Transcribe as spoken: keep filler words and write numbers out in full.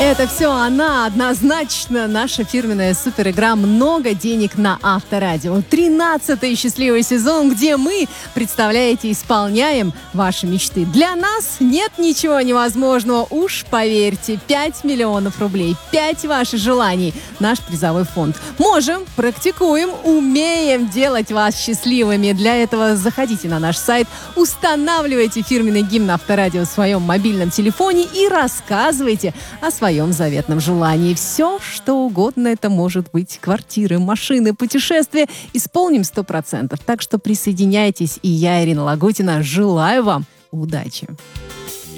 Это все она, однозначно наша фирменная суперигра «Много денег на Авторадио». тринадцатый счастливый сезон, где мы, представляете, исполняем ваши мечты. Для нас нет ничего невозможного, уж поверьте. пять миллионов рублей, пять ваших желаний. Наш призовой фонд. Можем, практикуем, умеем делать вас счастливыми. Для этого заходите на наш сайт, устанавливайте фирменный гимн Авторадио в своем мобильном телефоне и рассказывайте о своем заветном желании. Все, что угодно это может быть. Квартиры, машины, путешествия. Исполним сто процентов. Так что присоединяйтесь. И я, Ирина Лагутина, желаю вам удачи.